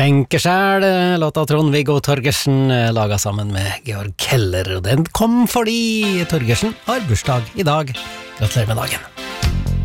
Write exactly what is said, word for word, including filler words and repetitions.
tenker selv, låta Trond-Viggo Torgersen laget sammen med Georg Keller, og den kom fordi Torgersen har bursdag i dag. Gratulerer med dagen.